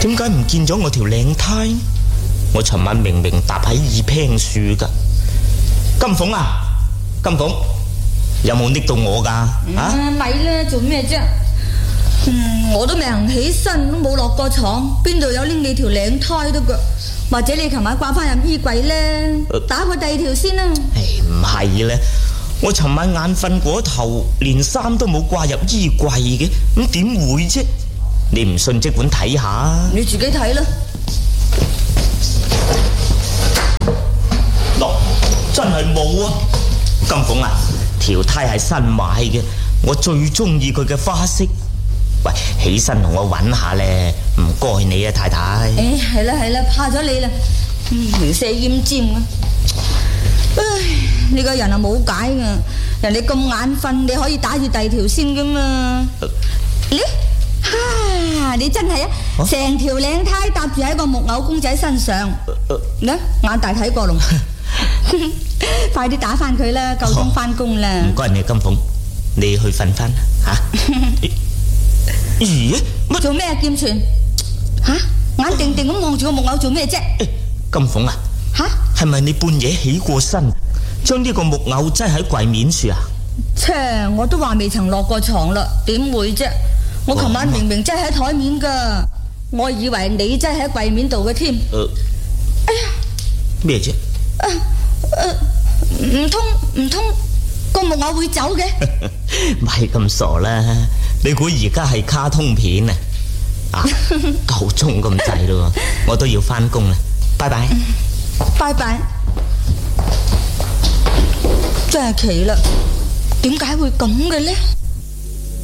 點解唔見咗我條領呔？我尋晚明明搭喺二坪樹噶。金鳳啊，金鳳，有冇拎到我噶？ 咪啦，做咩啫？我都未行起身，都冇落過床，邊度有拎你條領呔得噶？或者你琴晚掛翻入衣櫃咧，打過第二條先啦。 唔係咧，我尋晚眼瞓過頭，連衫都冇掛入衣櫃嘅，咁點會啫？你唔信即管睇下。 你自己睇啦。 嗱，真係冇啊！金鳳啊，條呔係新買嘅，我最中意佢嘅花色。喂，起身同我揾下咧，唔該你啊，太太。 係啦，怕咗你啦，描射奄尖啊！唉，你個人啊冇解噶，人哋咁眼瞓，你可以打住第二條先噶嘛？你真係成條領呔搭住喺個木偶公仔身上，眼大睇過龍，快啲打翻佢啦，夠鐘翻工啦！ 唔該你金鳳，你去瞓翻吓。咦？乜做咩啊？劍傳眼定定咁望住個木偶做咩啫？ 金鳳啊，係咪你半夜起過身，將呢個木偶擠喺櫃面處啊？ 切，我都話未曾落過床啦，點會啫？我琴晚明明擠喺台面噶，我以為你擠喺櫃面度嘅添。哎呀， 咩啫？ 唔通個木偶會走嘅？ 咪咁傻啦！你估而家係卡通片啊？夠鐘咁滯咯，我都要翻工啦，拜拜。 拜拜。真係奇啦，點解會咁嘅呢？